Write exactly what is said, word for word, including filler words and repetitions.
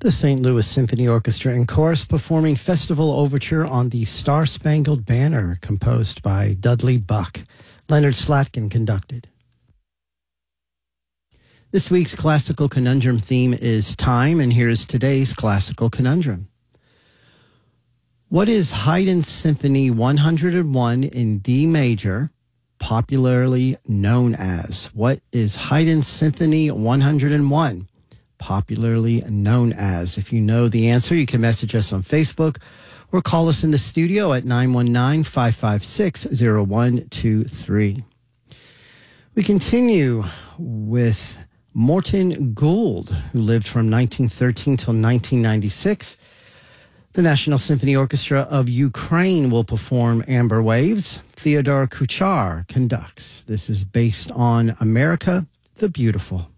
The Saint Louis Symphony Orchestra and Chorus performing Festival Overture on the Star-Spangled Banner, composed by Dudley Buck. Leonard Slatkin conducted. This week's Classical Conundrum theme is time, and here's today's Classical Conundrum. What is Haydn's Symphony one hundred one in D major popularly known as? What is Haydn's Symphony one hundred one popularly known as? If you know the answer, you can message us on Facebook or call us in the studio at nine one nine, five five six, zero one two three. We continue with Morton Gould, who lived from nineteen thirteen till nineteen ninety-six. The National Symphony Orchestra of Ukraine will perform Amber Waves. Theodore Kuchar conducts. This is based on America the Beautiful.